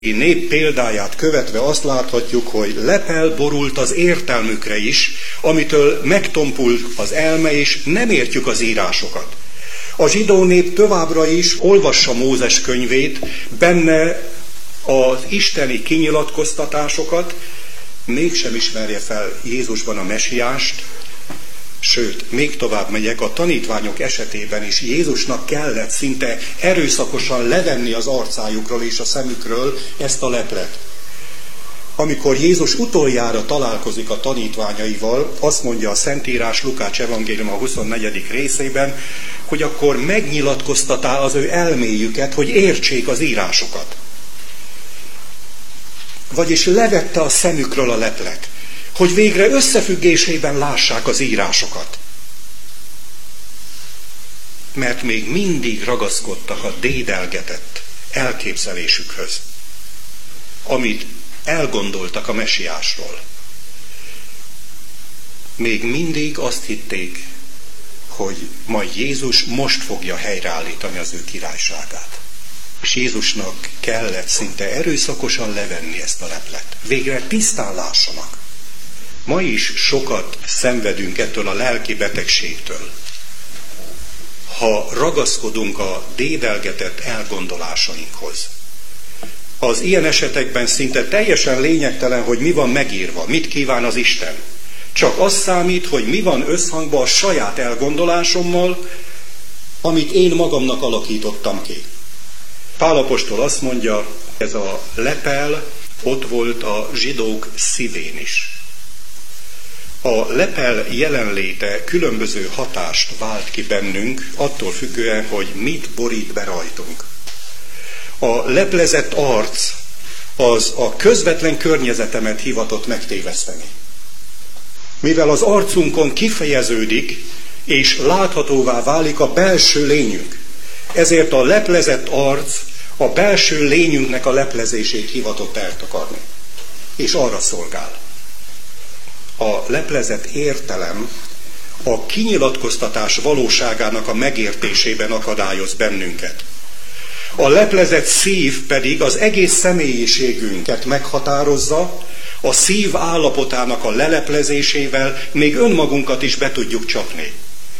nép példáját követve azt láthatjuk, hogy lepel borult az értelmükre is, amitől megtompult az elme, és nem értjük az írásokat. A zsidó nép továbbra is olvassa Mózes könyvét, benne az isteni kinyilatkoztatásokat, mégsem ismerje fel Jézusban a mesiást, sőt, még tovább megyek, a tanítványok esetében is Jézusnak kellett szinte erőszakosan levenni az arcájukról és a szemükről ezt a leplet. Amikor Jézus utoljára találkozik a tanítványaival, azt mondja a Szentírás Lukács evangélium a 24. részében, hogy akkor megnyilatkoztatá az ő elméjüket, hogy értsék az írásokat. Vagyis levette a szemükről a leplet, hogy végre összefüggésében lássák az írásokat. Mert még mindig ragaszkodtak a dédelgetett elképzelésükhöz, amit elgondoltak a mesiásról. Még mindig azt hitték, hogy majd Jézus most fogja helyreállítani az ő királyságát. És Jézusnak kellett szinte erőszakosan levenni ezt a leplet. Végre tisztán lássanak. Ma is sokat szenvedünk ettől a lelki betegségtől. Ha ragaszkodunk a dédelgetett elgondolásainkhoz. Az ilyen esetekben szinte teljesen lényegtelen, hogy mi van megírva, mit kíván az Isten. Csak az számít, hogy mi van összhangban a saját elgondolásommal, amit én magamnak alakítottam ki. Pál apostol azt mondja, ez a lepel ott volt a zsidók szívén is. A lepel jelenléte különböző hatást vált ki bennünk, attól függően, hogy mit borít be rajtunk. A leplezett arc az a közvetlen környezetemet hivatott megtéveszteni. Mivel az arcunkon kifejeződik, és láthatóvá válik a belső lényünk, ezért a leplezett arc a belső lényünknek a leplezését hivatott eltakarni. És arra szolgál. A leplezett értelem a kinyilatkoztatás valóságának a megértésében akadályoz bennünket. A leplezett szív pedig az egész személyiségünket meghatározza, a szív állapotának a leleplezésével még önmagunkat is be tudjuk csapni.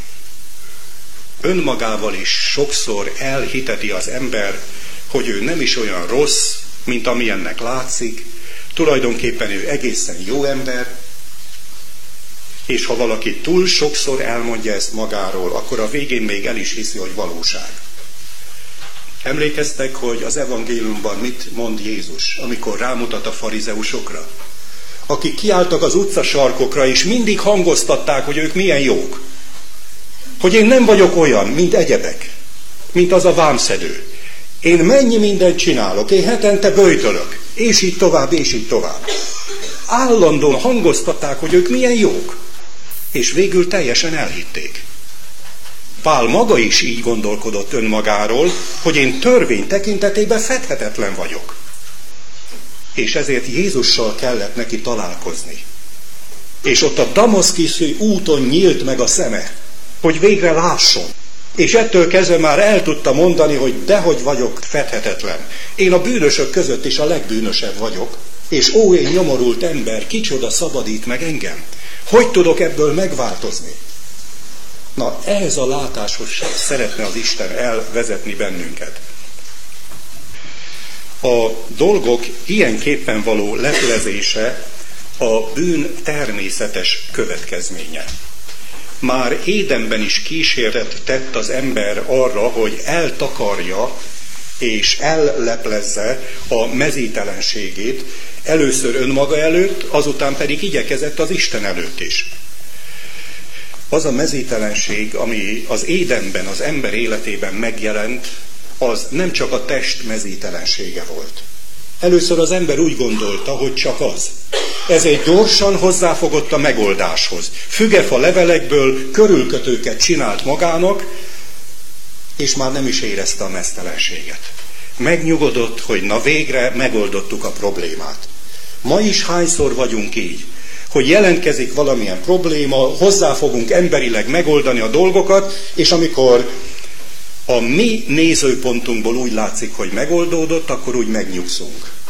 Önmagával is sokszor elhiteti az ember, hogy ő nem is olyan rossz, mint amilyennek látszik, tulajdonképpen ő egészen jó ember, és ha valaki túl sokszor elmondja ezt magáról, akkor a végén még el is hiszi, hogy valóság. Emlékeztek, hogy az evangéliumban mit mond Jézus, amikor rámutat a farizeusokra? Akik kiálltak az utcasarkokra, és mindig hangoztatták, hogy ők milyen jók. Hogy én nem vagyok olyan, mint egyebek, mint az a vámszedő. Én mennyi mindent csinálok, én hetente böjtölök, és így tovább, és így tovább. Állandóan hangoztatták, hogy ők milyen jók, és végül teljesen elhitték. Pál maga is így gondolkodott önmagáról, hogy én törvény tekintetében fedhetetlen vagyok. És ezért Jézussal kellett neki találkozni. És ott a damaszkuszi úton nyílt meg a szeme, hogy végre lásson. És ettől kezdve már el tudta mondani, hogy dehogy vagyok fedhetetlen. Én a bűnösök között is a legbűnösebb vagyok, és ó, én nyomorult ember, kicsoda szabadít meg engem? Hogy tudok ebből megváltozni? Na, ehhez a látáshoz szeretne az Isten elvezetni bennünket. A dolgok ilyenképpen való leplezése a bűn természetes következménye. Már Édenben is kísérletet tett az ember arra, hogy eltakarja és elleplezze a mezítelenségét, először önmaga előtt, azután pedig igyekezett az Isten előtt is. Az a mezítelenség, ami az Édenben az ember életében megjelent, az nem csak a test mezítelensége volt. Először az ember úgy gondolta, hogy csak az. Ezért gyorsan hozzáfogott a megoldáshoz. Fügefa levelekből körülkötőket csinált magának, és már nem is érezte a meztelenséget. Megnyugodott, hogy na végre megoldottuk a problémát. Ma is hányszor vagyunk így, hogy jelentkezik valamilyen probléma, hozzá fogunk emberileg megoldani a dolgokat, és amikor a mi nézőpontunkból úgy látszik, hogy megoldódott, akkor úgy megnyugszunk.